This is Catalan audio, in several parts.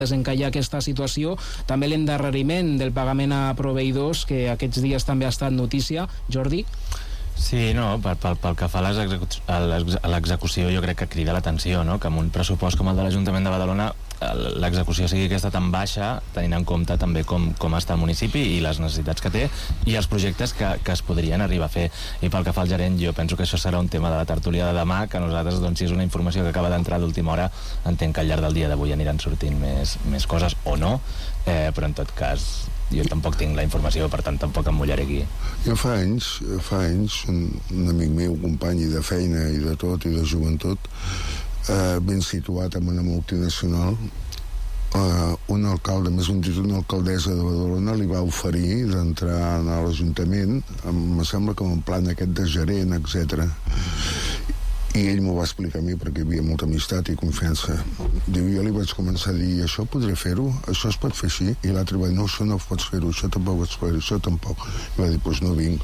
desencallar aquesta situació. També l'endarreriment del pagament a proveïdors, que aquests dies també ha estat notícia. Jordi? Sí, no, pel que fa a l'execució, jo crec que crida l'atenció, no? Que amb un pressupost com el de l'Ajuntament de Badalona l'execució sigui aquesta tan baixa, tenint en compte també com està el municipi i les necessitats que té i els projectes que es podrien arribar a fer. I pel que fa al gerent, jo penso que això serà un tema de la tertúlia de demà, que nosaltres, doncs, si és una informació que acaba d'entrar d'última hora, entenc que al llarg del dia d'avui aniran sortint més coses o no, però en tot cas jo tampoc tinc la informació, per tant tampoc em mullaré aquí. Jo fa anys un amic meu, company de feina i de tot, i de joventut, ben situat en una multinacional, un alcalde, més ben dit una alcaldessa de Badalona, li va oferir d'entrar a l'Ajuntament, em sembla que en plan aquest de gerent, etc. I ell m'ho va explicar a mi perquè hi havia molta amistat i confiança. Diu, jo li vaig començar a dir, això podré fer-ho? Això es pot fer així? I l'altre va dir, no, això no pots fer-ho, això tampoc pots fer-ho, això tampoc. I va dir, doncs no vinc.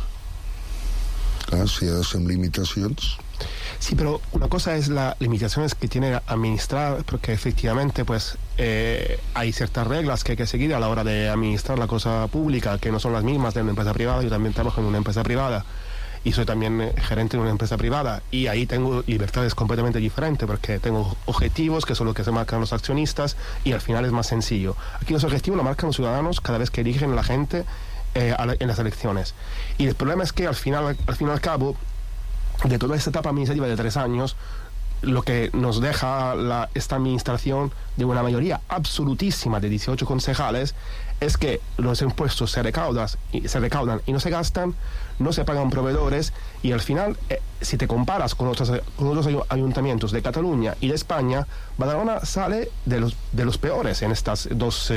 Clar, si ha de ser amb limitacions. Sí, pero una cosa es las limitaciones que tiene administrar, porque efectivamente pues hay ciertas reglas que hay que seguir a la hora de administrar la cosa pública, que no son las mismas de una empresa privada. Yo también trabajo en una empresa privada y soy también gerente de una empresa privada, y ahí tengo libertades completamente diferentes, porque tengo objetivos que son los que se marcan los accionistas, y al final es más sencillo. Aquí los objetivos los marcan los ciudadanos cada vez que eligen a la gente en las elecciones. Y el problema es que al fin y al cabo, de toda esta etapa administrativa de 3 años, lo que nos deja esta administración de una mayoría absolutísima de 18 concejales es que los impuestos se recaudan y no se gastan, no se pagan proveedores, y al final, si te comparas con otros ayuntamientos de Cataluña y de España, Badalona sale de los peores en esos dos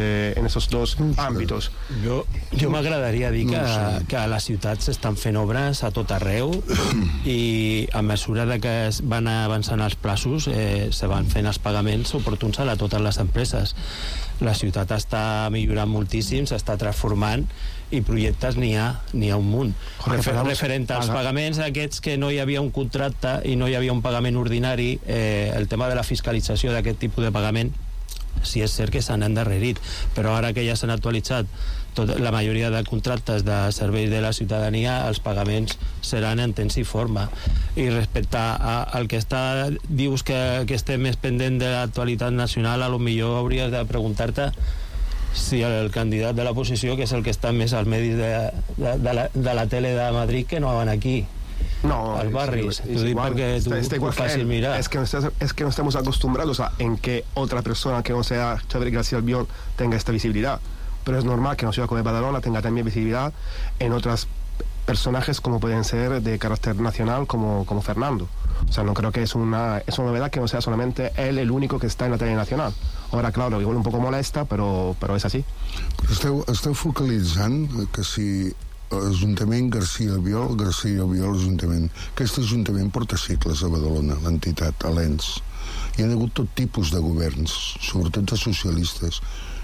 àmbits. Jo m'agradaria dir que a la ciutat s'estan fent obres a tot arreu i a mesura de que es van avançant els plaços se van fent els pagaments oportuns a totes les empreses. La ciutat està millorant moltíssim, s'està transformant, i projectes n'hi ha un munt. Referent als pagaments aquests, que no hi havia un contracte i no hi havia un pagament ordinari, el tema de la fiscalització d'aquest tipus de pagament, sí és cert que s'han endarrerit, però ara que ja s'han actualitzat la majoria de contractes de serveis de la ciutadania, els pagaments seran en temps i forma. I respecte al que dius que estem més pendent de l'actualitat nacional, a lo millor hauries de preguntar-te si el candidat de l'oposició, que és el que està més als medis de la tele de Madrid, que no van aquí. No, als barris. Es igual, fácil mirar. Es que no estamos acostumbrados a en que otra persona que no sea Xavier García Albiol tenga esta visibilidad. Pero es normal que una ciudad como Badalona tenga también visibilidad en otros personajes como pueden ser de carácter nacional, como Fernando. O sea, no creo que es una novedad que no sea solamente él el único que está en la tele nacional. Ahora, claro, igual un poco molesta, però és així. Esteu focalitzant que si l'Ajuntament García Albiol, Ajuntament. Aquest Ajuntament porta segles a Badalona, l'entitat, a l'ENS. Hi ha hagut tot tipus de governs, sobretot de socialistes.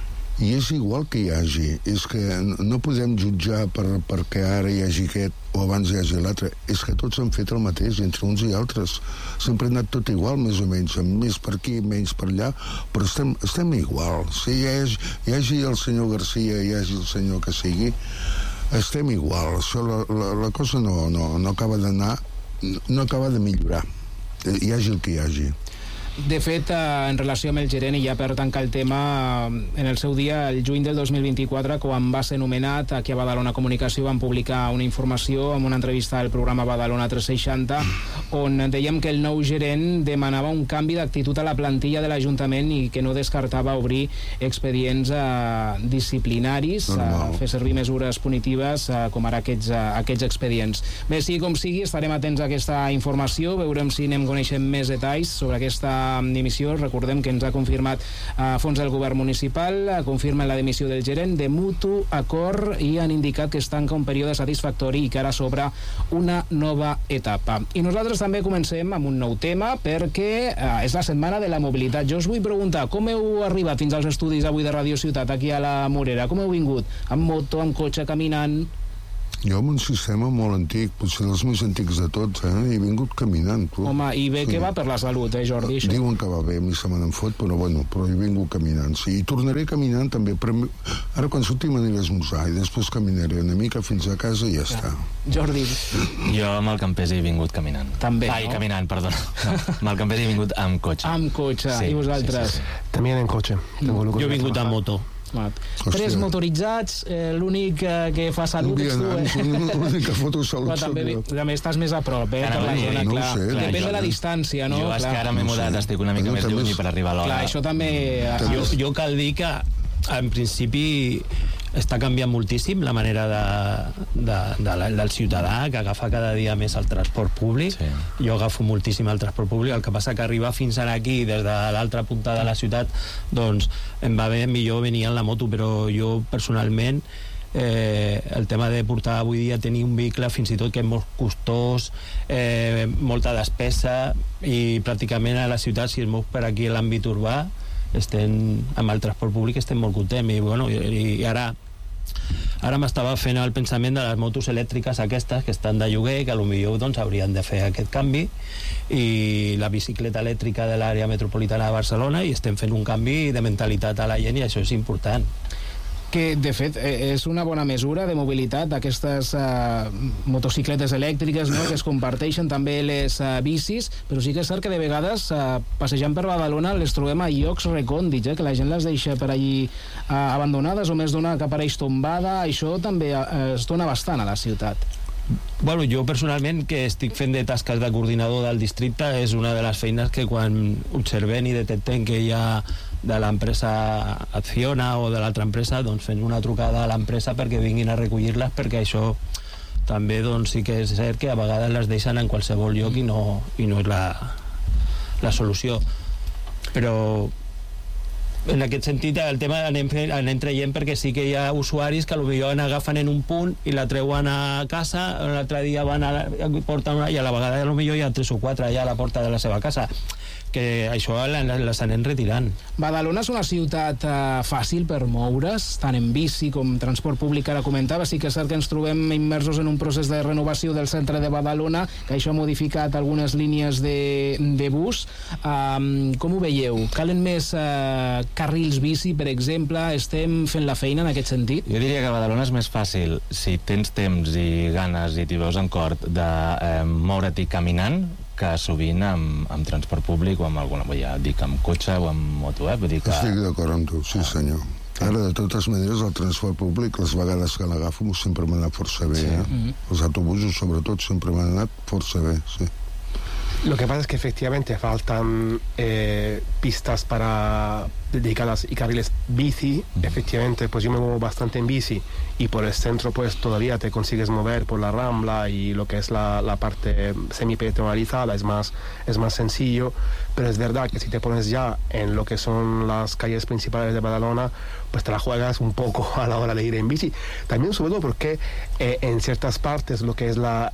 I és igual que hi hagi, és que no podem jutjar perquè ara hi hagi aquest o abans hi hagi l'altre, és que tots han fet el mateix entre uns i altres, sempre ha anat tot igual més o menys, més per aquí, menys per allà, però estem igual. Si hi hagi el senyor García, hi hagi el senyor que sigui, estem igual. Això, la cosa no acaba d'anar, no acaba de millorar, hi hagi el que hi hagi. De fet, en relació amb el gerent, i ja per tancar el tema, en el seu dia, el juny del 2024, quan va ser nomenat, aquí a Badalona Comunicació van publicar una informació amb una entrevista al programa Badalona 360, on dèiem que el nou gerent demanava un canvi d'actitud a la plantilla de l'Ajuntament i que no descartava obrir expedients disciplinaris, fer servir mesures punitives com ara aquests expedients. Bé, sigui com sigui, estarem atents a aquesta informació, veurem si anem coneixent més detalls sobre aquesta dimissió. Recordem que ens ha confirmat a fons del govern municipal, confirmen la dimissió del gerent de mutu acord i han indicat que es tanca un període satisfactori i que ara s'obre una nova etapa. I nosaltres també comencem amb un nou tema, perquè és la setmana de la mobilitat. Jo us vull preguntar, com heu arribat fins als estudis avui de Radio Ciutat, aquí a la Morera? Com heu vingut? Amb moto, amb cotxe, caminant? Jo amb un sistema molt antic, potser dels més antics de tots, he vingut caminant. Tu. Home, i bé que va per la salut, Jordi, això? Diuen que va bé, a mi se me n'en fot, però he vingut caminant, sí. I tornaré caminant també, però ara quan sortim aniré a esmorzar i després caminaré una mica fins a casa i ja està. Jordi. Jo amb el Campés he vingut caminant. També, no? Caminant, perdona. No, amb el Campés he vingut amb cotxe. Amb cotxe, sí, i vosaltres? Sí. També en cotxe. Jo he vingut amb moto. Tres motoritzats, l'únic que fa salut és tu, l'únic que foto salut. També estàs més a prop, per la zona, clar. Depèn de la distància, no? Jo és que ara m'he mudat, estic una mica més lluny per arribar a l'hora. Clar, això també... Jo cal dir que, en principi, està canviant moltíssim la manera del ciutadà, que agafa cada dia més el transport públic. Sí. Jo agafo moltíssim el transport públic, el que passa que arribar fins aquí, des de l'altra punta de la ciutat, doncs em va bé millor venir en la moto, però jo personalment el tema de portar avui dia, tenir un vehicle fins i tot que és molt costós, molta despesa, i pràcticament a la ciutat, si es mou per aquí l'àmbit urbà, amb el transport públic estem molt contents, i ara m'estava fent el pensament de les motos elèctriques aquestes que estan de lloguer, que potser doncs haurien de fer aquest canvi, i la bicicleta elèctrica de l'àrea metropolitana de Barcelona, i estem fent un canvi de mentalitat a la gent, i això és important. Que, de fet, és una bona mesura de mobilitat, aquestes motocicletes elèctriques, no?, que es comparteixen, també les bicis, però sí que és cert que de vegades passejant per Badalona les trobem a llocs recòndits, que la gent les deixa per allí abandonades, o més d'una que apareix tombada. Això també es dona bastant a la ciutat. Bueno, jo personalment, que estic fent de tasques de coordinador del districte, és una de les feines que quan observem i detectem que hi ha de l'empresa Acciona o de l'altra empresa, doncs fem una trucada a l'empresa perquè vinguin a recollir-les, perquè això també doncs sí que és cert que a vegades les deixen en qualsevol lloc i no és la solució. Però en aquest sentit el tema anem traient, perquè sí que hi ha usuaris que potser agafen en un punt i la treuen a casa, l'altre dia porten una, i a la vegada potser hi ha 3 o 4 allà a la porta de la seva casa, que això les anem retirant. Badalona és una ciutat fàcil per moure's, tant en bici com transport públic, ara comentava. Sí que és cert que ens trobem immersos en un procés de renovació del centre de Badalona, que això ha modificat algunes línies de bus. Com ho veieu? Calen més carrils bici, per exemple? Estem fent la feina en aquest sentit? Jo diria que a Badalona és més fàcil, si tens temps i ganes i t'hi veus en cor, de moure't caminant, que sovint amb transport públic o amb alguna, ja dic, amb cotxe o amb moto, vull dir que... Estic d'acord amb tu, sí senyor. Ara, de totes maneres, el transport públic, les vegades que l'agafo, sempre m'ha anat força bé, Els autobusos, sobretot, sempre m'han anat força bé, sí. Lo que pasa es que efectivamente faltan pistas dedicadas y carriles bici. Efectivamente, pues yo me muevo bastante en bici y por el centro pues todavía te consigues mover por la Rambla, y lo que es la parte semi-peatonalizada es más sencillo, pero es verdad que si te pones ya en lo que son las calles principales de Badalona, pues te la juegas un poco a la hora de ir en bici. También sobre todo porque en ciertas partes lo que es la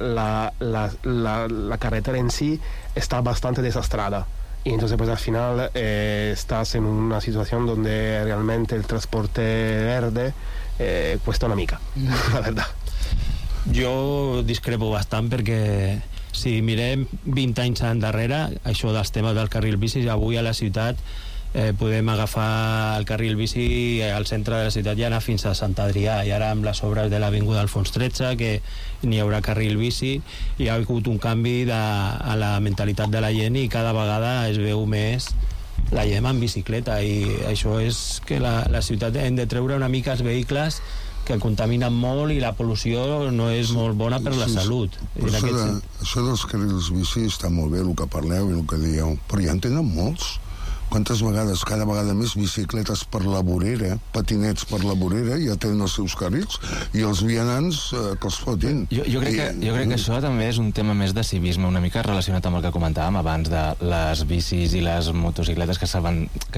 carretera en sí está bastante desastrada, y entonces pues al final estás en una situación donde realmente el transporte verde cuesta una mica, la verdad. Jo discrepo bastant, perquè si mirem 20 anys endarrere, això dels temes del carril bici, avui a la ciutat podem agafar el carril bici al centre de la ciutat i anar fins a Sant Adrià, i ara amb les obres de l'Avinguda Alfons XIII que n'hi haurà carril bici, i ha hagut un canvi a la mentalitat de la gent, i cada vegada es veu més la gent en bicicleta, i això és que la ciutat hem de treure una mica els vehicles que contaminen molt, i la pol·lució no és molt bona per la salut. Això dels carrils bici està molt bé, el que parleu i el que dieu, però ja en tenen molts. Quantes vegades, cada vegada més bicicletes per la vorera, patinets per la vorera, ja tenen els seus carrils, i els vianants que els fotin. Jo crec que això també és un tema més de civisme, una mica relacionat amb el que comentàvem abans de les bicis i les motocicletes que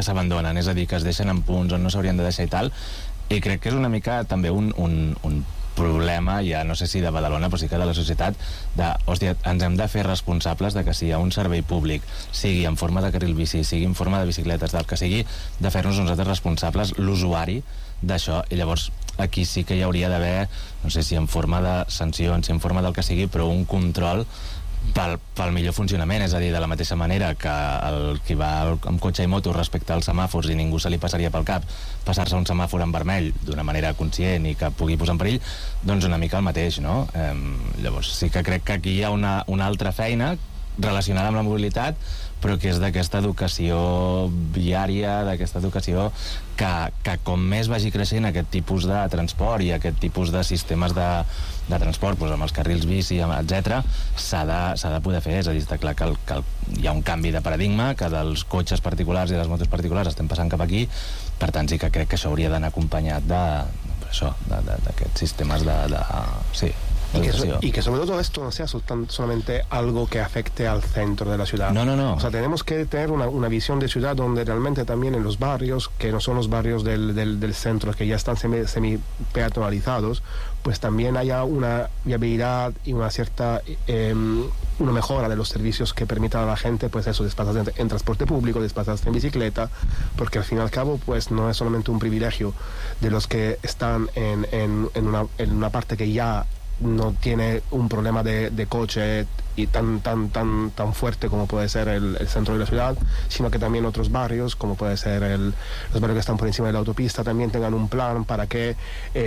s'abandonen, és a dir, que es deixen en punts on no s'haurien de deixar i tal, i crec que és una mica també un problema, ja no sé si de Badalona, però sí que de la societat, hòstia, ens hem de fer responsables de que si hi ha un servei públic, sigui en forma de carril bici, sigui en forma de bicicletes, del que sigui, de fer-nos nosaltres responsables, l'usuari, d'això. I llavors aquí sí que hi hauria d'haver, no sé si en forma de sancions, si en forma del que sigui, però un control pel millor funcionament, és a dir, de la mateixa manera que el qui va amb cotxe i moto respecte als semàfors i ningú se li passaria pel cap passar-se un semàfor en vermell d'una manera conscient i que pugui posar en perill, doncs una mica el mateix, no? Llavors sí que crec que aquí hi ha una altra feina relacionada amb la mobilitat, però que és d'aquesta educació viària, d'aquesta educació que com més vagi creixent aquest tipus de transport i aquest tipus de sistemes de transport, doncs amb els carrils bici, etc., s'ha de poder fer. És a dir, està clar que hi ha un canvi de paradigma, que dels cotxes particulars i de les motos particulars estem passant cap aquí, per tant sí que crec que això hauria d'anar acompanyat d'aquests sistemes sí. Y que sobre todo esto no sea solamente algo que afecte al centro de la ciudad. No. O sea, tenemos que tener una visión de ciudad donde realmente también en los barrios, que no son los barrios del centro, que ya están semi-peatonalizados, pues también haya una viabilidad y una cierta una mejora de los servicios que permitan a la gente, pues eso, desplazarse en transporte público, desplazarse en bicicleta, porque al fin y al cabo, pues no es solamente un privilegio de los que están en una parte que ya no tiene un problema de coche y tan fuerte como puede ser el centro de la ciudad, sino que también otros barrios, como puede ser los barrios que están por encima de la autopista, también tengan un plan para que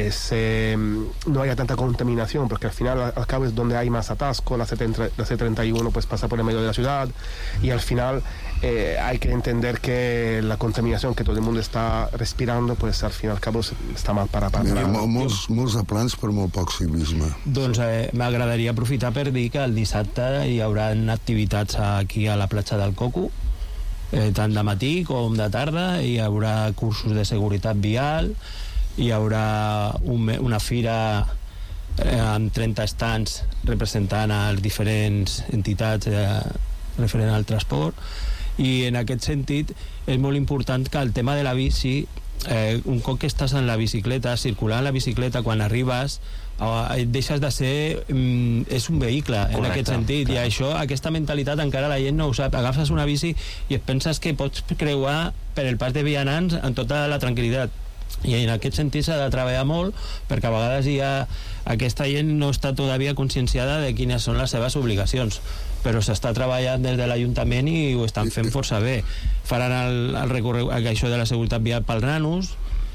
no haya tanta contaminación, porque al final al cabo es donde hay más atasco. La C31 pues pasa por el medio de la ciudad y al final hay que entender que la contaminación que todo el mundo está respirando, pues al fin i al cabo està mal para molts de plans per molt poc civisme. Doncs m'agradaria aprofitar per dir que el dissabte hi haurà activitats aquí a la platja del Coco, tant de matí com de tarda. Hi haurà cursos de seguretat vial, hi haurà una fira amb 30 stands representant a les diferents entitats referent al transport, i en aquest sentit és molt important que el tema de la bici, un cop que estàs en la bicicleta, circular en la bicicleta, quan arribes deixes de ser és un vehicle. Correcte, en aquest sentit, clar. I això, aquesta mentalitat encara la gent no ho sap. Agafes una bici i et penses que pots creuar per el pas de vianants amb tota la tranquil·litat, i en aquest sentit s'ha de treballar molt, perquè a vegades aquesta gent no està todavía conscienciada de quines són les seves obligacions, però s'està treballant des de l'Ajuntament i ho estan fent força bé. Faran el recorregut, això de la seguretat vial pels nanos,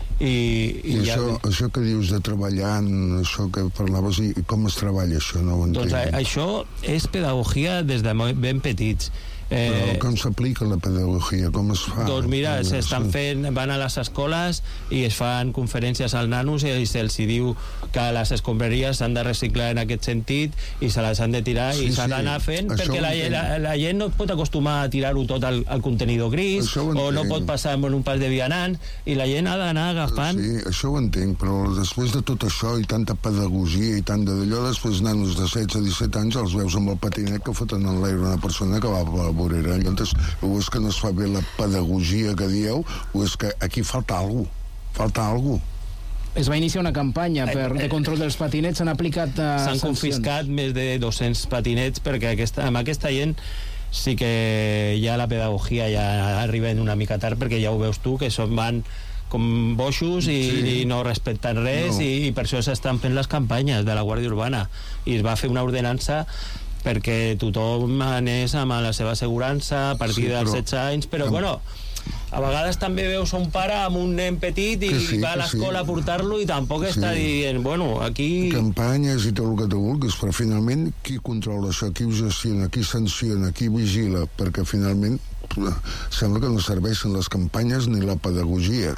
i això que dius de treballar, això que parlaves, i com es treballa això? No ho entenc. Doncs això és pedagogia des de ben petits. Però com s'aplica la pedagogia? Com es fa? Doncs mira, van a les escoles i es fan conferències als nanos i se'ls diu que les escombraries s'han de reciclar en aquest sentit i se les han de tirar i s'han d'anar fent, perquè la gent no pot acostumar a tirar-ho tot al contenidor gris, o no pot passar en un pas de vianants, i la gent ha d'anar agafant. Sí, això ho entenc, però després de tot això i tanta pedagogia i tant d'allò, després nanos de 16-17 anys els veus amb el patinet que foten en l'aire una persona que va per vorera. Llavors, o és que no es fa bé la pedagogia que dieu, o és que aquí falta alguna cosa. Es va iniciar una campanya de control dels patinets, s'han aplicat s'han sancions. Confiscat més de 200 patinets, perquè amb aquesta gent sí que ja la pedagogia ja arriba una mica tard, perquè ja ho veus tu, que van com boixos i no respecten res, i per això s'estan fent les campanyes de la Guàrdia Urbana, i es va fer una ordenança perquè tothom anés amb la seva assegurança a partir dels 16 anys, però bueno, a vegades també veus un pare amb un nen petit i va a l'escola a portar-lo i tampoc està dient, bueno, aquí... Campanyes i tot el que tu vulguis, però finalment qui controla això, qui ho gestiona, qui sanciona, qui vigila, perquè finalment sembla que no serveixen les campanyes ni la pedagogia.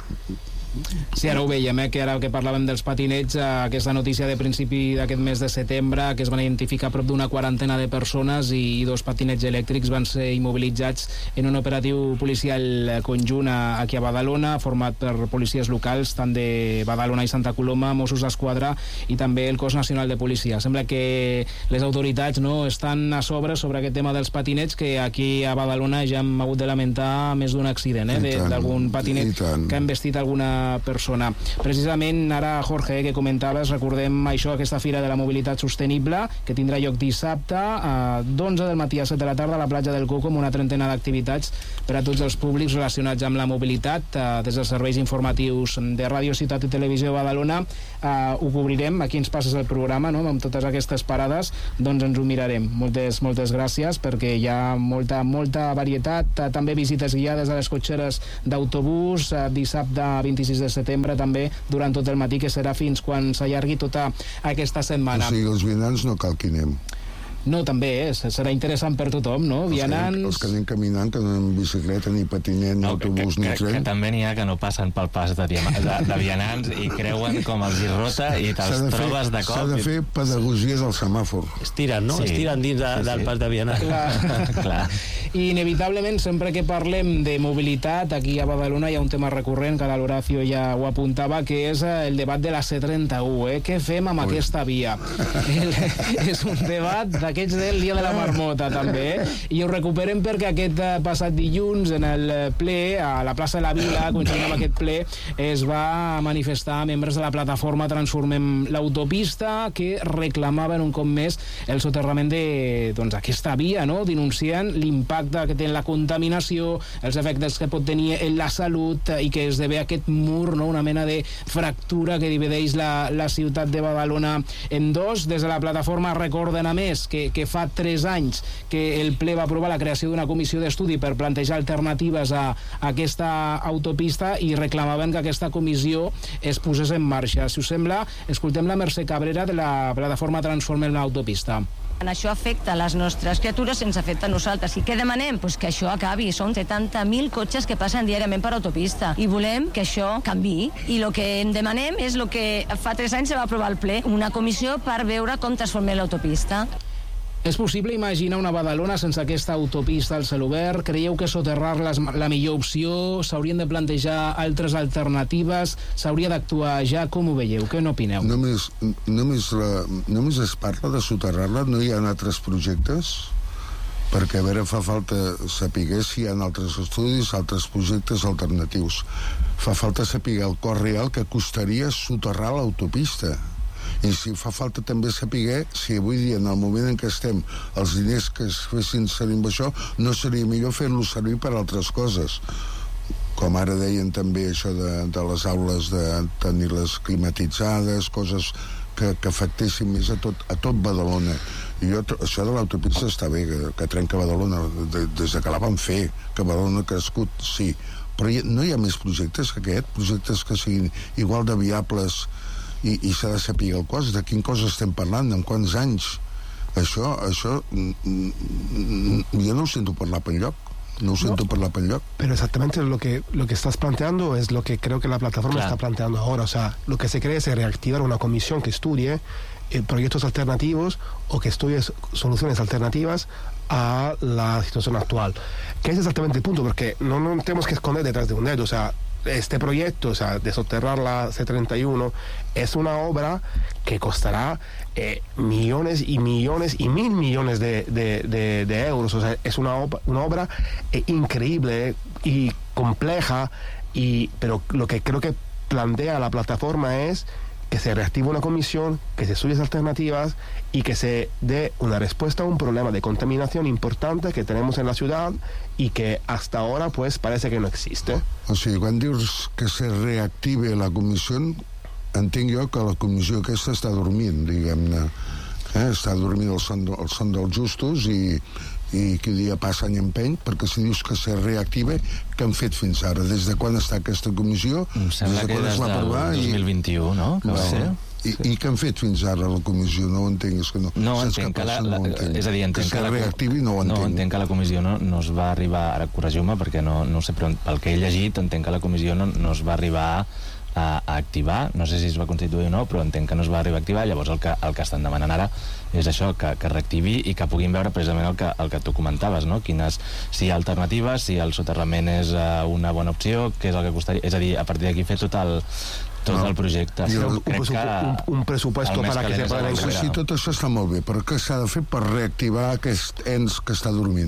Sí, ara ho veiem, que ara que parlàvem dels patinets, aquesta notícia de principi d'aquest mes de setembre, que es van identificar prop d'una quarantena de persones i 2 patinets elèctrics van ser immobilitzats en un operatiu policial conjunt aquí a Badalona, format per policies locals, tant de Badalona i Santa Coloma, Mossos d'Esquadra i també el Cos Nacional de Policia. Sembla que les autoritats estan a sobre aquest tema dels patinets, que aquí a Badalona ja hem hagut de lamentar més d'un accident, d'algun patinet que ha investit alguna una persona. Precisament ara, Jorge, que comentaves, recordem això, aquesta Fira de la Mobilitat Sostenible, que tindrà lloc dissabte d'11 del matí a 7 de la tarda a la platja del Coco, amb una trentena d'activitats per a tots els públics relacionats amb la mobilitat. Des dels serveis informatius de Ràdio Ciutat i Televisió Badalona ho cobrirem. Aquí ens passes el programa, no? Amb totes aquestes parades, doncs ens ho mirarem. Moltes gràcies, perquè hi ha molta varietat, també visites guiades a les cotxeres d'autobús, dissabte 26 de setembre també, durant tot el matí, que serà fins quan s'allargui tota aquesta setmana. O sigui, els vianants no cal que anem. No, també serà interessant per tothom, no? Vianants... Els que anem caminant, que no anem en bicicleta, ni patinet, ni autobús, ni tren. Que també n'hi ha que no passen pel pas de vianants i creuen com els hi rota i te'ls trobes de cop. S'ha de fer pedagogia del semàfor. Estiren, no? Sí. Estiren dins del pas de vianants. Clar. I inevitablement, sempre que parlem de mobilitat, aquí a Badalona hi ha un tema recurrent, que l'Horacio ja ho apuntava, que és el debat de la C31. Què fem amb aquesta via? És un debat d'aquests del dia de la marmota, també. I ho recuperem perquè aquest passat dilluns, en el ple, a la plaça de la Vila, coincidint amb aquest ple, es va manifestar membres de la plataforma Transformem l'Autopista, que reclamaven un cop més el soterrament d'aquesta via, no? Denunciant l'impacte que té en la contaminació, els efectes que pot tenir en la salut, i que esdevé aquest mur, no? Una mena de fractura que divideix la ciutat de Badalona en dos. Des de la plataforma recorden, a més, que fa 3 anys que el ple va aprovar la creació d'una comissió d'estudi per plantejar alternatives a aquesta autopista, i reclamaven que aquesta comissió es posés en marxa. Si us sembla, escoltem la Mercè Cabrera de la plataforma Transformem l'Autopista. Això afecta les nostres criatures, ens afecta a nosaltres. I què demanem? Pues que això acabi. Són 70.000 cotxes que passen diàriament per autopista i volem que això canvi. I el que en demanem és el que fa 3 anys se va aprovar al ple, una comissió per veure com transformem l'autopista. És possible imaginar una Badalona sense aquesta autopista al celobert? Creieu que soterrar-la és la millor opció? S'haurien de plantejar altres alternatives? S'hauria d'actuar ja? Com ho veieu? Què n'opineu? Només es parla de soterrar-la, no hi ha altres projectes? Perquè, a veure, fa falta saber si hi ha altres estudis, altres projectes alternatius. Fa falta saber el cost real que costaria soterrar l'autopista. I si fa falta també saber si avui dia, en el moment en què estem, els diners que es fessin servir amb això, no seria millor fer-lo servir per altres coses. Com ara deien també això de les aules, de tenir-les climatitzades, coses que afectessin més a tot Badalona. I això de l'autopista està bé, que trenca Badalona, des que la van fer, que Badalona ha crescut, sí. Però no hi ha més projectes que aquest, projectes que siguin igual de viables, i s'ha de saber el cost, de quin cost estem parlant, en quants anys. Això jo no ho sento parlar per enlloc. Pero exactamente lo que estás planteando es lo que creo que la plataforma está planteando ahora. O sea, lo que se cree es reactivar una comisión que estudie proyectos alternativos o que estudie soluciones alternativas a la situación actual. Que es exactamente el punto, porque no tenemos que esconder detrás de un dedo. O sea, este proyecto, o sea, de soterrar la C31, es una obra que costará millones y millones y mil millones de euros. O sea, es una obra increíble y compleja, pero lo que creo que plantea la plataforma es que se reactive una comisión, que se estudien alternativas y que se dé una respuesta a un problema de contaminación importante que tenemos en la ciudad y que hasta ahora pues parece que no existe. O sigui, quan dius que se reactive la comissió, entenc jo que la comissió aquesta està dormint, diguem-ne. Està dormint el son dels justos i que dia passa any empeny, perquè si dius que se reactive, què han fet fins ara? Des de quan està aquesta comissió? Em sembla que des del 2021, no? Que va ser. I què han fet fins ara la comissió? No ho entenc, és que no. No entenc és a dir, entenc que se reactivi, no ho entenc. No, entenc que la comissió no es va arribar, ara corregiu-me, perquè no sé, però pel que he llegit, entenc que la comissió no es va arribar a activar, no sé si es va constituir o no, però entenc que no es va arribar a activar. Llavors el que estan demanant ara és això, que reactivi i que puguin veure precisament el que tu comentaves, no? Si hi ha alternatives, si el soterrament és una bona opció, què és el que costaria, és a dir, a partir d'aquí fer tot el projecte. Un pressuposto para que se pueda encargar. Sí, tot això està molt bé, però què s'ha de fer per reactivar aquest ens que està dormint?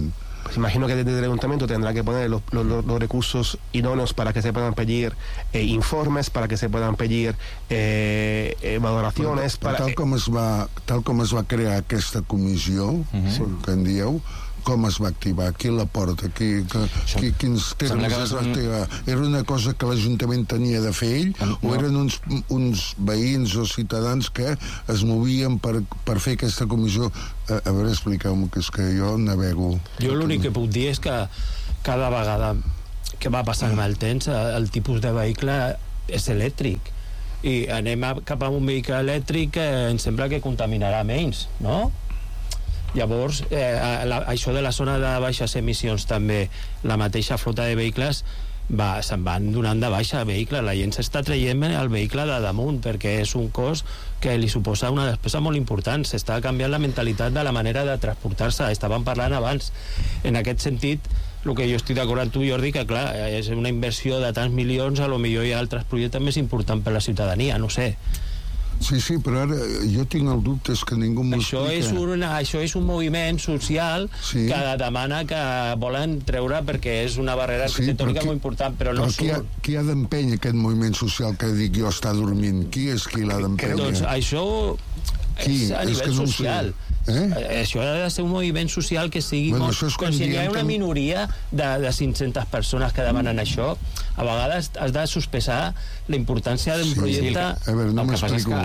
Pues imagino que desde el ayuntamiento tendrá que poner los recursos idóneos para que se puedan pedir informes, para que se puedan pedir valoraciones. Tal com es va crear aquesta comissió, que en dieu, com es va activar, qui la porta, quins termes es va activar. Era una cosa que l'Ajuntament tenia de fer ell, o eren uns veïns o ciutadans que es movien per fer aquesta comissió? A veure, expliqueu-m'ho, que és que jo navego. Jo l'únic que puc dir és que cada vegada que va passant el temps, el tipus de vehicle és elèctric, i anem cap a un vehicle elèctric que em sembla que contaminarà menys, no? Llavors, això de la zona de baixes emissions també, la mateixa flota de vehicles se'n van donant de baixa vehicles, la gent s'està traient el vehicle de damunt perquè és un cost que li suposa una despesa molt important, s'està canviant la mentalitat de la manera de transportar-se, estàvem parlant abans. En aquest sentit, el que jo estic d'acord amb tu, Jordi, que clar, és una inversió de tants milions, a lo millor hi ha altres projectes més importants per a la ciutadania, no sé. Sí, però ara jo tinc el dubte, és que ningú m'ho explica. Això és un moviment social que demana que volen treure perquè és una barrera arquitectònica molt important, però no surt. Qui ha d'empènyer aquest moviment social que dic jo està dormint? Qui és qui l'ha d'empènyer? Doncs això és a nivell social. Això ha de ser un moviment social que sigui si hi ha una minoria de 500 persones que demanen això, a vegades has de sospesar la importància d'un projecte. A veure, no m'explico.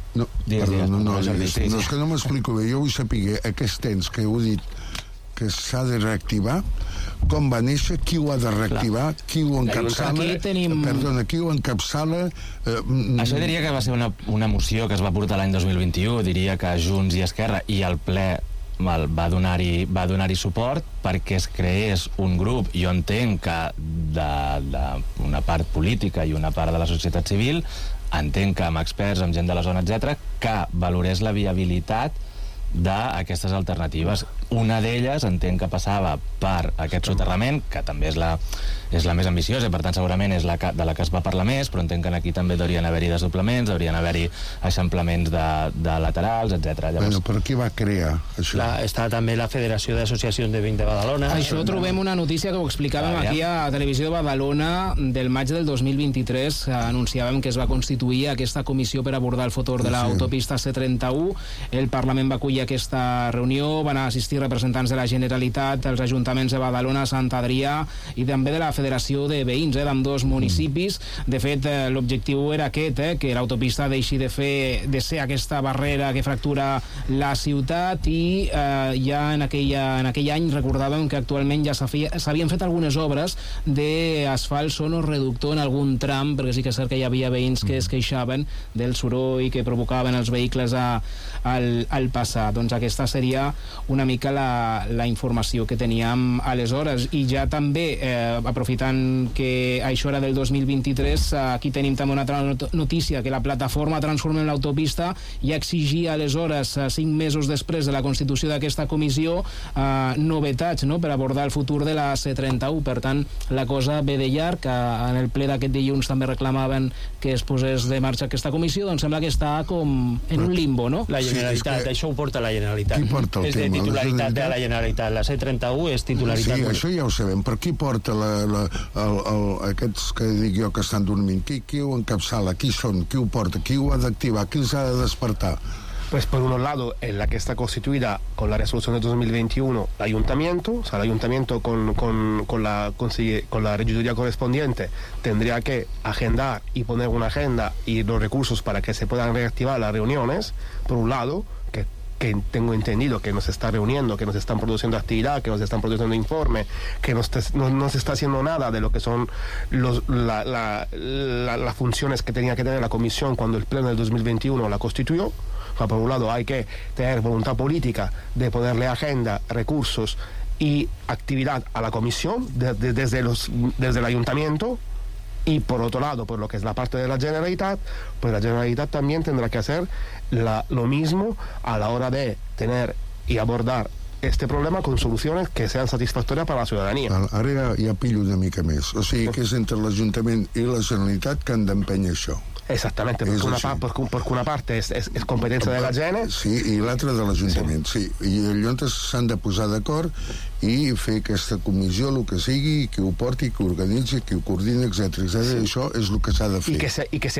No, és que no m'explico bé. Jo vull saber aquest temps que heu dit que s'ha de reactivar, com va néixer, qui ho ha de reactivar, qui ho encapçala, qui ho encapçala. Això diria que va ser una moció que es va portar l'any 2021, diria que Junts i Esquerra i el ple va donar-hi suport perquè es creés un grup. Jo entenc que d'una part política i una part de la societat civil, entenc que amb experts, amb gent de la zona, etc., que valorés la viabilitat d'aquestes alternatives. Una d'elles entenc que passava per aquest soterrament, que també és la més ambiciosa, i per tant segurament és de la que es va parlar més, però entenc que aquí també deurien haver-hi desdoblaments, deurien haver-hi eixamplaments de laterals, etc. Bueno, però qui va crear això? Està també la Federació d'Associacions de Veïns de Badalona. Això trobem una notícia que ho explicàvem aquí a Televisió de Badalona del maig del 2023. Anunciàvem que es va constituir aquesta comissió per abordar el futur de l'autopista C31. El Parlament va acollir aquesta reunió, van assistir representants de la Generalitat, els ajuntaments de Badalona, Sant Adrià i també de la Federació de Veïns d'ambdós municipis. De fet, l'objectiu era aquest, que l'autopista deixi de ser aquesta barrera que fractura la ciutat, i ja en aquell any recordàvem que actualment ja s'havien fet algunes obres d'asfalt sonoreductor en algun tram, perquè sí que és cert que hi havia veïns que es queixaven del soroll que provocaven els vehicles al passar. Doncs aquesta seria una mica la informació que teníem aleshores. I ja també, aprofitant que això era del 2023, aquí tenim també una altra notícia, que la plataforma Transformem l'Autopista ja exigia aleshores, 5 mesos després de la constitució d'aquesta comissió, novetats per abordar el futur de la C31. Per tant, la cosa ve de llarg. En el ple d'aquest dilluns també reclamaven que es posés de marxa aquesta comissió. Doncs sembla que està com en un limbo, no? La Generalitat, això ho porta la Generalitat. Qui porta el tema? És de titularitat de la Generalitat. La C31 és titularitat. Sí, això ja ho sabem. Per qui porta aquests que dic jo que estan dormint? Qui ho encapçala? Qui són? Qui ho porta? Qui ho ha d'activar? Qui els ha de despertar? Pues por un lado, en la que está constituida con la resolución de 2021 el ayuntamiento, o sea, el ayuntamiento con la regiduría correspondiente tendría que agendar y poner una agenda y los recursos para que se puedan reactivar las reuniones, por un lado, que tengo entendido que nos está reuniendo, que nos están produciendo actividad, que nos están produciendo informe, que no se está haciendo nada de lo que son las funciones que tenía que tener la comisión cuando el pleno del 2021 la constituyó. O sea, por un lado hay que tener voluntad política de ponerle agenda, recursos y actividad a la comisión desde el ayuntamiento. Y por otro lado, por lo que es la parte de la Generalitat, pues la Generalitat también tendrá que hacer lo mismo a la hora de tener y abordar este problema con soluciones que sean satisfactorias para la ciudadanía. Ara ja pillo una mica més. O sigui que és entre l'Ajuntament i la Generalitat que han d'empènyer això. Exactamente, porque una part és competència de la gent. Sí, i l'altra de l'Ajuntament, sí. I llavors s'han de posar d'acord i fer aquesta comissió, el que sigui, qui ho porti, qui ho organitzi, qui ho coordina, etc. Sí. Això és el que s'ha de fer. Y que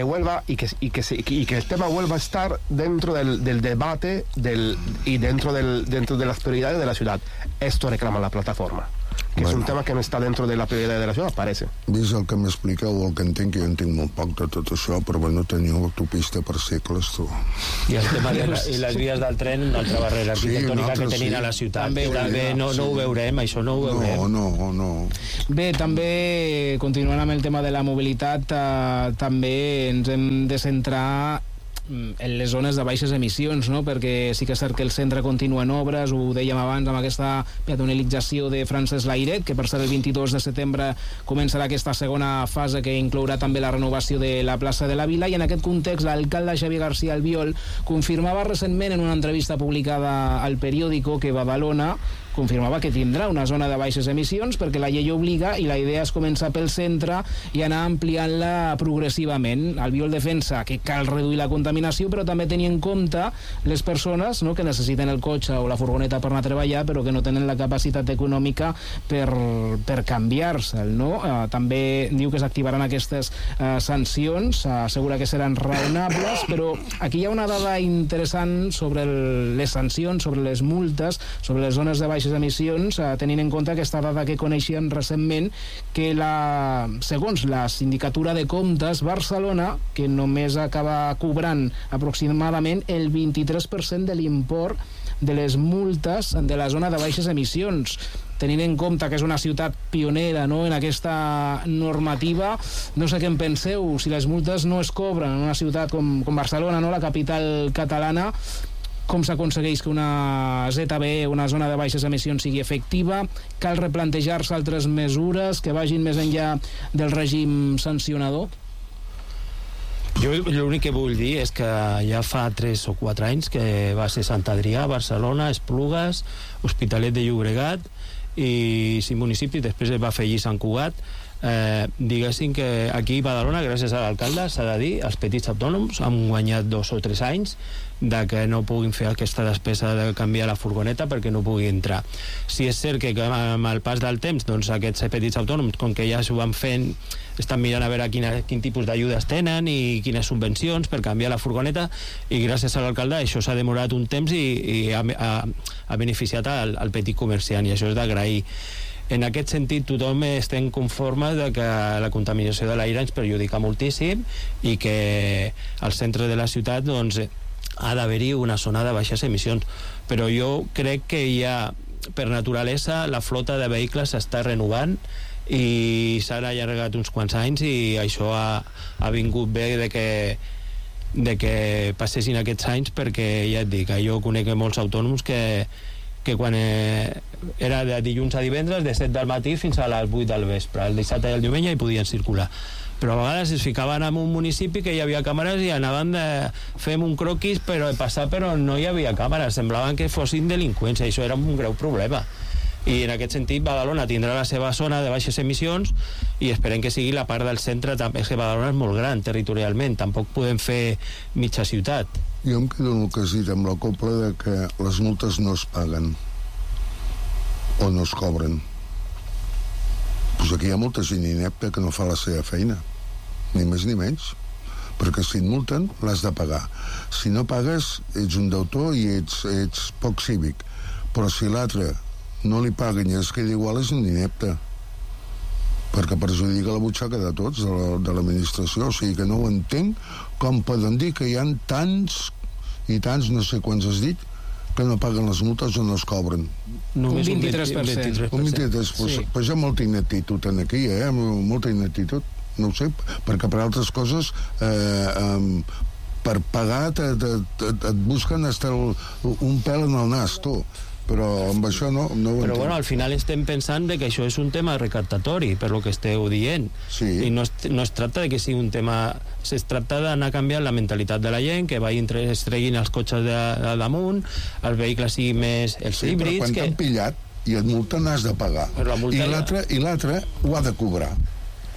el tema vuelva a estar dentro del debate y dentro de las prioridades de la ciudad. Esto reclama la plataforma. Que és un tema que no està dentro de la prioritat de la ciutat, parece. Vist el que m'expliqueu, el que entenc, que jo entenc molt poc de tot això, però bueno, teniu autopista per segles, tu. I el tema de les vies del tren, una altra barrera arquitectònica que tenien a la ciutat. També no ho veurem, això no ho veurem. No. Bé, també, continuant amb el tema de la mobilitat, també ens hem de centrar en les zones de baixes emissions, no? Perquè sí que és cert que el centre continua en obres, ho dèiem abans amb aquesta peatonalització de Francesc Layret, que per ser el 22 de setembre començarà aquesta segona fase que inclourà també la renovació de la plaça de la Vila, i en aquest context l'alcalde Xavier García Albiol confirmava recentment en una entrevista publicada al periòdico que Badalona confirmava que tindrà una zona de baixes emissions perquè la llei obliga, i la idea és començar pel centre i anar ampliant-la progressivament. Albiol defensa que cal reduir la contaminació, però també tenir en compte les persones, no?, que necessiten el cotxe o la furgoneta per anar a treballar però que no tenen la capacitat econòmica per canviar-se'l, no? També diu que s'activaran aquestes sancions, assegura que seran raonables, però aquí hi ha una dada interessant sobre les sancions, sobre les multes, sobre les zones de baixes emissions, tenint en compte aquesta dada que coneixien recentment, que segons la Sindicatura de Comptes, Barcelona, que només acaba cobrant aproximadament el 23% de l'import de les multes de la zona de baixes emissions. Tenint en compte que és una ciutat pionera, no?, en aquesta normativa, no sé què en penseu, si les multes no es cobren en una ciutat com Barcelona, no?, la capital catalana, com s'aconsegueix que una ZBE, una zona de baixes emissions, sigui efectiva? Cal replantejar-se altres mesures que vagin més enllà del règim sancionador? Jo l'únic que vull dir és que ja fa 3 o 4 anys que va ser Sant Adrià, Barcelona, Esplugues, Hospitalet de Llobregat i 5 municipis, després es va afegir Sant Cugat. Diguéssim que aquí a Badalona, gràcies a l'alcalde, s'ha de dir, els petits autònoms han guanyat 2 o 3 anys de que no puguin fer aquesta despesa de canviar la furgoneta perquè no pugui entrar. Si és cert que amb el pas del temps, doncs aquests petits autònoms, com que ja s'ho van fent, estan mirant a veure quin tipus d'ajudes tenen i quines subvencions per canviar la furgoneta, i gràcies a l'alcalde això s'ha demorat un temps i ha beneficiat al petit comerciant, i això és d'agrair. En aquest sentit, tothom estem conformes de que la contaminació de l'aire ens perjudica moltíssim i que al centre de la ciutat, doncs, ha d'haver-hi una zona de baixes emissions. Però jo crec que ja, per naturalesa, la flota de vehicles s'està renovant i s'ha allargat uns quants anys, i això ha vingut bé de que passessin aquests anys, perquè ja et dic, jo conec molts autònoms que quan era de dilluns a divendres, de 7 del matí fins a les 8 del vespre, el dissabte i el diumenge hi podien circular, però a vegades es ficaven en un municipi que hi havia càmeres i anaven de fem un croquis però no hi havia càmeres, semblaven que fossin delinqüents, i això era un greu problema. I en aquest sentit Badalona tindrà la seva zona de baixes emissions i esperem que sigui la part del centre. És que Badalona és molt gran territorialment, tampoc podem fer mitja ciutat. Jo em quedo en el que has dit amb la copla de que les multes no es paguen o no es cobren. Doncs aquí hi ha molta gent inepta que no fa la seva feina, ni més ni menys, perquè si et multen l'has de pagar. Si no pagues ets un deutor i ets poc cívic, però si l'altre no li paguen i es queda igual, és un inepte, perquè perjudica la butxaca de tots, de l'administració. O sigui que no ho entenc com poden dir que hi ha tants i tants, no sé quants has dit, que no paguen les multes o no es cobren. Només un 23%. Un 23%. Sí. Pues hi ha molta ineptitud aquí, molta ineptitud. No ho sé, perquè per altres coses per pagar et busquen hasta un pèl en el nas, tu. Però amb això no ho entenc. Però bueno, al final estem pensant que això és un tema recaptatori, per lo que esteu dient. Sí. I no es tracta de que sigui un tema... Es tracta d'anar canviant la mentalitat de la gent, que vagin treguin els cotxes de damunt, els vehicles siguin més els híbrids... Però quan t'han pillat i et multen has de pagar. I l'altre ho ha de cobrar.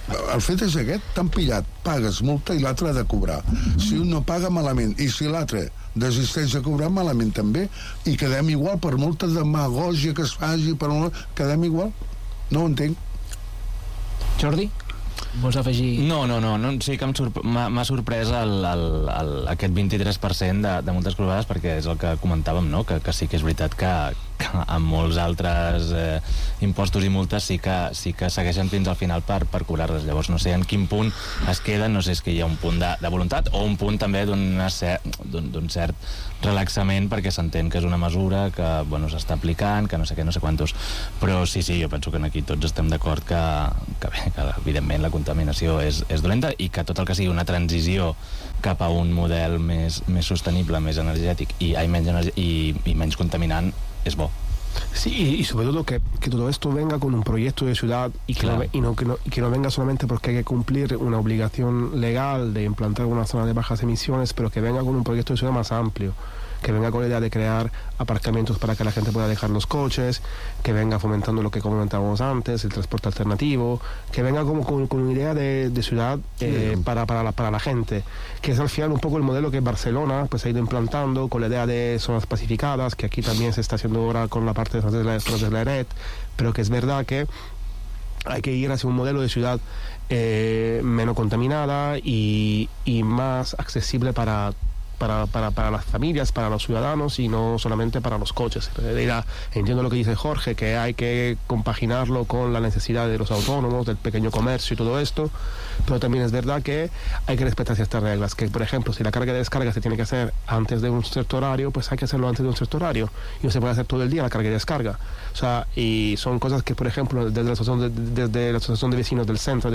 el fet és aquest, t'han pillat, pagues multa i l'altre ha de cobrar. Si un no paga, malament, i si l'altre desisteix de cobrar, malament també, i quedem igual per molta demagògia que es faci, quedem igual. No ho entenc. Jordi? Vols afegir? No, sí que m'ha sorprès aquest 23% de multes cobrades, perquè és el que comentàvem, no? Que sí que és veritat que amb molts altres impostos i multes sí que segueixen fins al final per cobrar-les. Llavors no sé en quin punt es queden, no sé si és que hi ha un punt de voluntat o un punt també d'un cert relaxament, perquè s'entén que és una mesura que s'està aplicant, que no sé què, no sé quantos, però sí, jo penso que aquí tots estem d'acord que evidentment la contaminació és dolenta i que tot el que sigui una transició cap a un model més sostenible, més energètic i menys contaminant es bo. Sí, y sobre todo que todo esto venga con un proyecto de ciudad y que, que no venga solamente porque hay que cumplir una obligación legal de implantar una zona de bajas emisiones, pero que venga con un proyecto de ciudad más amplio, que venga con la idea de crear aparcamientos para que la gente pueda dejar los coches, que venga fomentando lo que comentábamos antes, el transporte alternativo, que venga como con una idea de ciudad para la gente, que es al final un poco el modelo que Barcelona pues ha ido implantando con la idea de zonas pacificadas, que aquí también se está haciendo ahora con la parte de la red, pero que es verdad que hay que ir hacia un modelo de ciudad menos contaminada y más accesible para las familias, para los ciudadanos y no solamente para los coches. Entiendo lo que dice Jorge, que hay que compaginarlo con la necesidad de los autónomos, del pequeño comercio y todo esto, pero también es verdad que hay que respetar ciertas reglas, que por ejemplo si la carga y descarga se tiene que hacer antes de un cierto horario, pues hay que hacerlo antes de un cierto horario y no se puede hacer todo el día la carga y descarga. O sea, y son cosas que por ejemplo desde la asociación de vecinos del centro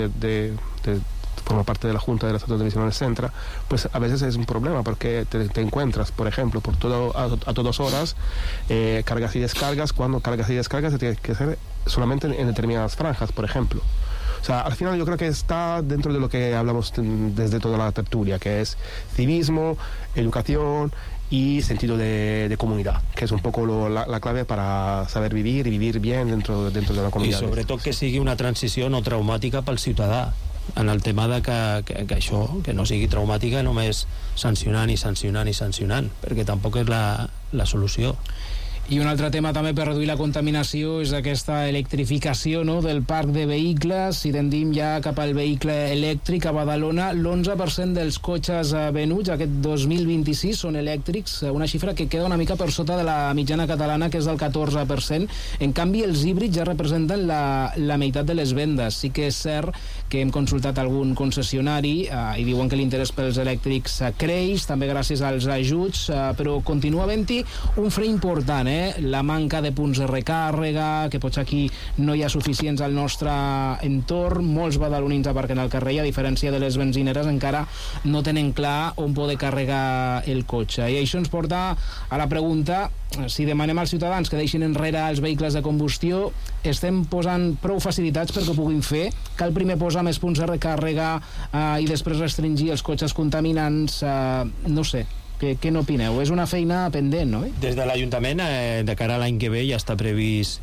forma parte de la Junta de la Asociación de Vecinos del Centro, pues a veces es un problema porque te encuentras, por ejemplo, a todas horas cargas y descargas, cuando cargas y descargas se tiene que hacer solamente en determinadas franjas, por ejemplo. O sea, al final yo creo que está dentro de lo que hablamos desde toda la tertulia, que es civismo, educación y sentido de comunidad, que és un poco la clave para saber vivir y vivir bien dentro de la comunidad. I sobretot que sigui una transició no traumàtica pel ciutadà, en el tema de que això, que no sigui traumàtica només sancionant, perquè tampoc és la solució. I un altre tema també per reduir la contaminació és aquesta electrificació, no?, del parc de vehicles. Si tendim ja cap al vehicle elèctric a Badalona, l'11% dels cotxes venuts aquest 2026 són elèctrics, una xifra que queda una mica per sota de la mitjana catalana, que és del 14%. En canvi, els híbrids ja representen la meitat de les vendes. Sí que és cert que hem consultat algun concessionari i diuen que l'interès pels elèctrics creix, també gràcies als ajuts, però continua havent-hi un fre important, la manca de punts de recàrrega, que potser aquí no hi ha suficients al nostre entorn. Molts badalonins aparquen al carrer i a diferència de les benzineres encara no tenen clar on poder carregar el cotxe. I això ens porta a la pregunta: si demanem als ciutadans que deixin enrere els vehicles de combustió, estem posant prou facilitats perquè ho puguin fer? Cal primer posar més punts de recàrrega i després restringir els cotxes contaminants? No sé. Què n'opineu? És una feina pendent, no? Des de l'Ajuntament, de cara a l'any que ve, ja està previst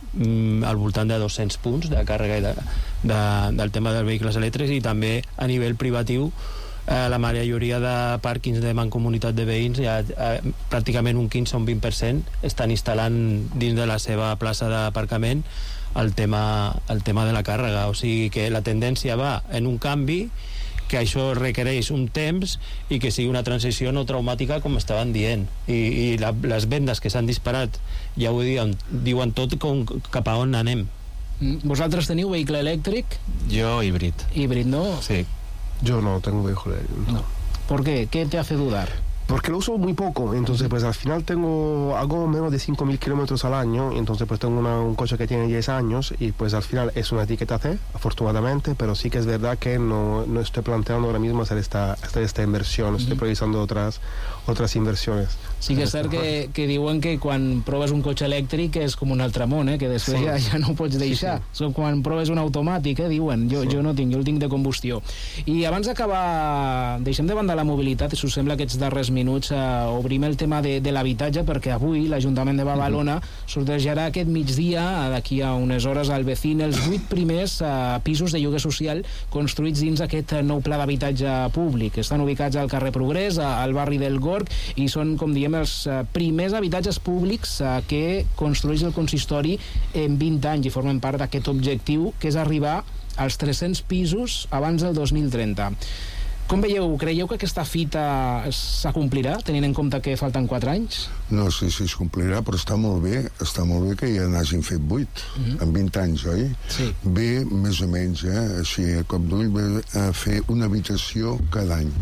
al voltant de 200 punts de càrrega del tema dels vehicles elèctrics, i també a nivell privatiu la majoria de pàrquings de mancomunitat de veïns, ja pràcticament un 15 o un 20% estan instal·lant dins de la seva plaça d'aparcament el tema de la càrrega. O sigui que la tendència va en un canvi, que això requereix un temps i que sigui una transició no traumàtica, com estaven dient, i les vendes que s'han disparat ja ho diuen tot cap a on anem. Vosaltres teniu vehicle elèctric? Jo híbrid. Híbrid, ¿no? Sí. Yo no tengo vehículo eléctrico. No. ¿Por qué? ¿Qué te hace dudar? Porque lo uso muy poco, entonces pues al final hago menos de 5.000 kilómetros al año, entonces pues tengo un coche que tiene 10 años y pues al final es una etiqueta C, afortunadamente, pero sí que es verdad que no estoy planteando ahora mismo hacer esta inversión, estoy priorizando otras inversiones. Sí que és cert que diuen que quan proves un cotxe elèctric és com un altre món, que després ja no ho pots deixar. Sí. Quan proves un automàtic, diuen, jo no tinc, jo el tinc de combustió. I abans d'acabar, deixem de banda la mobilitat, si us sembla, aquests darrers minuts, obrim el tema de l'habitatge, perquè avui l'Ajuntament de Badalona sortejarà aquest migdia, d'aquí a unes hores, al Vecin, els 8 primers pisos de lloguer social construïts dins aquest nou pla d'habitatge públic. Estan ubicats al carrer Progrés, al barri del Gorg, i són, com diem, els primers habitatges públics que construeix el consistori en 20 anys i formen part d'aquest objectiu, que és arribar als 300 pisos abans del 2030. Com veieu, creieu que aquesta fita s'acomplirà, tenint en compte que falten 4 anys? No sé si es complirà, però està molt bé que ja n'hagin fet 8 en 20 anys, oi? Sí. Bé, més o menys, així a cop d'ull, a fer una habitació cada any.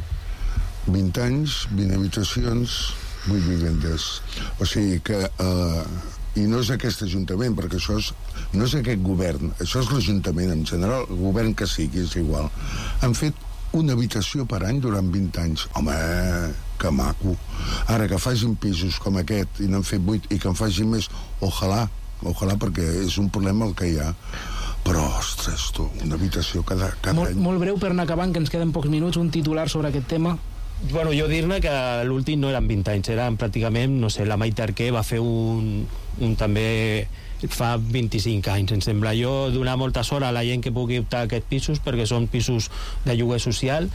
20 anys, 20 habitacions, 8 vivendes. O sigui que... I no és aquest Ajuntament, perquè això no és aquest govern, això és l'Ajuntament en general, el govern que sigui, és igual. Han fet una habitació per any durant 20 anys. Home, que maco. Ara, que facin pisos com aquest, i n'han fet 8, i que en facin més, ojalà, perquè és un problema el que hi ha. Però, ostres, tu, una habitació cada any. Molt breu per anar acabant, que ens queden pocs minuts, un titular sobre aquest tema. Bueno, jo dir-ne que l'últim no eren 20 anys, eren pràcticament, no sé, la Maite Arquer va fer un també fa 25 anys, em sembla. Jo donar molta sort a la gent que pugui optar a aquests pisos, perquè són pisos de lloguer social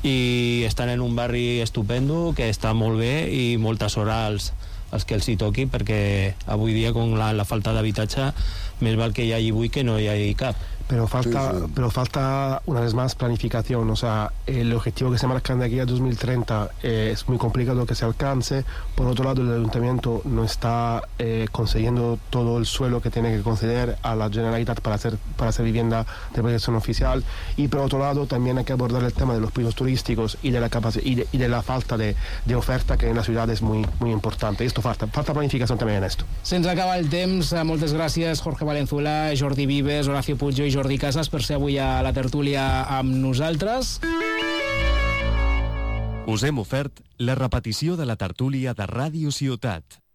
i estan en un barri estupendo, que està molt bé, i molta sort als que els hi toqui, perquè avui dia con la falta d'habitatge més val que hi hagi 8 que no hi hagi cap. Pero falta una vez más planificación. O sea, el objetivo que se marcan de aquí a 2030 es muy complicado que se alcance. Por otro lado, el Ayuntamiento no está concediendo todo el suelo que tiene que conceder a la Generalitat para hacer vivienda de protección oficial. Y por otro lado, también hay que abordar el tema de los pisos turísticos y de la y de la falta de oferta, que en la ciudad es muy, muy importante. Esto falta planificación también en esto. Se'ns acaba el temps. Moltes gràcies, Jorge Valenzuela, Jordi Vives, Horacio Puig i Jordi Casas, per ser avui a la tertúlia amb nosaltres. Us hem ofert la repetició de la tertúlia de Ràdio Ciutat.